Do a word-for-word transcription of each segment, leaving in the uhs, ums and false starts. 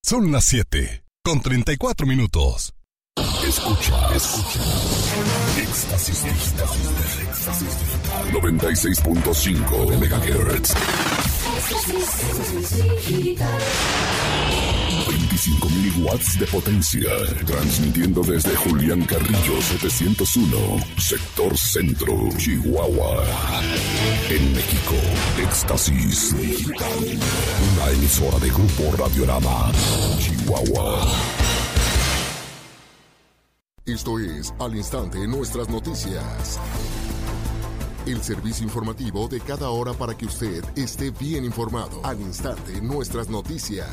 Son las siete, con treinta y cuatro minutos. Escucha, escucha. Éxtasis Digital. Éxtasis Digital. noventa y seis punto cinco megahertz. veinticinco mil watts de potencia. Transmitiendo desde Julián Carrillo setecientos uno, Sector Centro, Chihuahua. En México, Éxtasis Digital. Una emisora de Grupo Radiorama, Chihuahua. Esto es Al Instante Nuestras Noticias. El servicio informativo de cada hora para que usted esté bien informado. Al Instante Nuestras Noticias.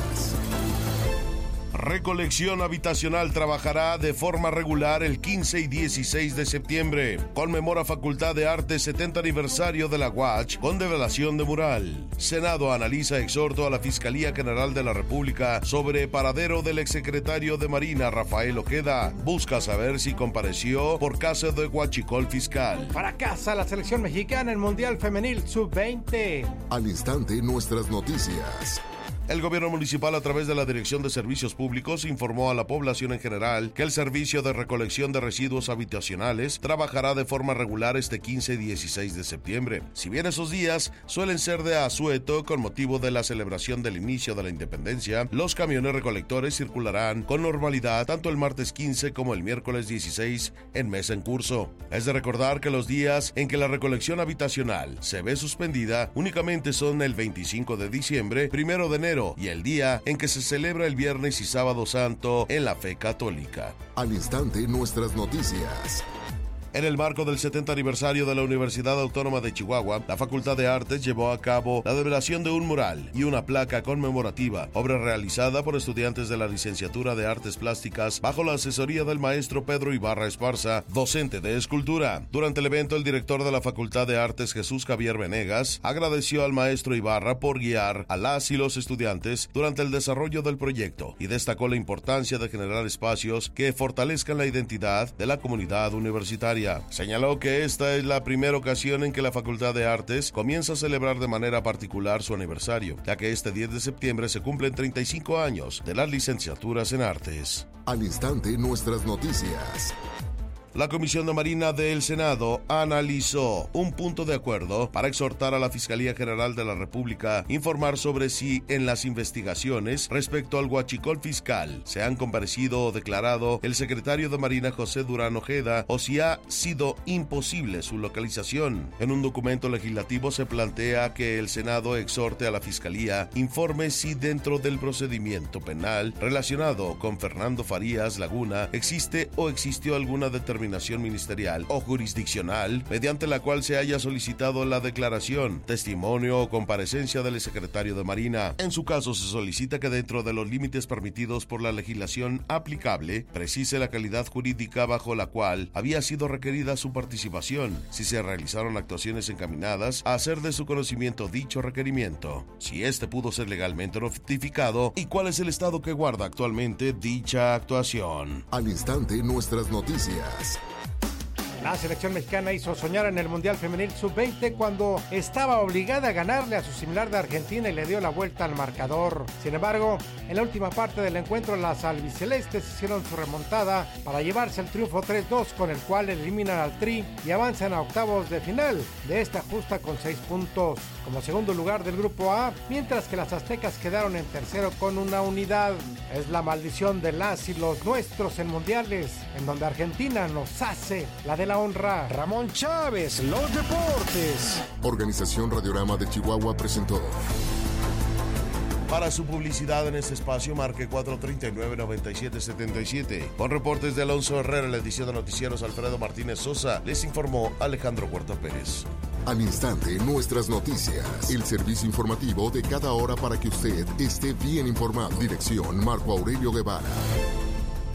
Recolección habitacional trabajará de forma regular el quince y dieciséis de septiembre. Conmemora Facultad de Artes setenta aniversario de la U A C con develación de mural. Senado analiza exhorto a la Fiscalía General de la República sobre paradero del exsecretario de Marina Rafael Ojeda. Busca saber si compareció por caso de huachicol fiscal. Fracasa la selección mexicana en Mundial Femenil sub veinte. Al Instante Nuestras Noticias. El gobierno municipal, a través de la Dirección de Servicios Públicos, informó a la población en general que el servicio de recolección de residuos habitacionales trabajará de forma regular este quince y dieciséis de septiembre. Si bien esos días suelen ser de asueto con motivo de la celebración del inicio de la independencia, los camiones recolectores circularán con normalidad tanto el martes quince como el miércoles dieciséis en mes en curso. Es de recordar que los días en que la recolección habitacional se ve suspendida únicamente son el veinticinco de diciembre, primero de enero y el día en que se celebra el Viernes y Sábado Santo en la fe católica. Al Instante Nuestras Noticias. En el marco del setenta aniversario de la Universidad Autónoma de Chihuahua, la Facultad de Artes llevó a cabo la develación de un mural y una placa conmemorativa, obra realizada por estudiantes de la Licenciatura de Artes Plásticas bajo la asesoría del maestro Pedro Ibarra Esparza, docente de escultura. Durante el evento, el director de la Facultad de Artes, Jesús Javier Venegas, agradeció al maestro Ibarra por guiar a las y los estudiantes durante el desarrollo del proyecto y destacó la importancia de generar espacios que fortalezcan la identidad de la comunidad universitaria. Señaló que esta es la primera ocasión en que la Facultad de Artes comienza a celebrar de manera particular su aniversario, ya que este diez de septiembre se cumplen treinta y cinco años de las licenciaturas en artes. Al Instante Nuestras Noticias. La Comisión de Marina del Senado analizó un punto de acuerdo para exhortar a la Fiscalía General de la República a informar sobre si en las investigaciones respecto al huachicol fiscal se han comparecido o declarado el secretario de Marina José Durán Ojeda o si ha sido imposible su localización. En un documento legislativo se plantea que el Senado exhorte a la Fiscalía informe si dentro del procedimiento penal relacionado con Fernando Farías Laguna existe o existió alguna determinación ministerial o jurisdiccional mediante la cual se haya solicitado la declaración, testimonio o comparecencia del secretario de Marina. En su caso, se solicita que dentro de los límites permitidos por la legislación aplicable, precise la calidad jurídica bajo la cual había sido requerida su participación, si se realizaron actuaciones encaminadas a hacer de su conocimiento dicho requerimiento, si éste pudo ser legalmente notificado y cuál es el estado que guarda actualmente dicha actuación. Al Instante Nuestras Noticias. La selección mexicana hizo soñar en el Mundial Femenil sub veinte cuando estaba obligada a ganarle a su similar de Argentina y le dio la vuelta al marcador. Sin embargo, en la última parte del encuentro, las albicelestes hicieron su remontada para llevarse el triunfo tres dos, con el cual eliminan al Tri y avanzan a octavos de final de esta justa con seis puntos, como segundo lugar del Grupo A, mientras que las aztecas quedaron en tercero con una unidad. Es la maldición de las y los nuestros en mundiales, en donde Argentina nos hace la de la honra. Ramón Chávez, los deportes. Organización Radiorama de Chihuahua presentó. Para su publicidad en este espacio, marque cuatro treinta y nueve, noventa y siete setenta y siete. Con reportes de Alonso Herrera, en la edición de noticieros Alfredo Martínez Sosa, les informó Alejandro Huerta Pérez. Al Instante Nuestras Noticias. El servicio informativo de cada hora para que usted esté bien informado. Dirección Marco Aurelio Guevara.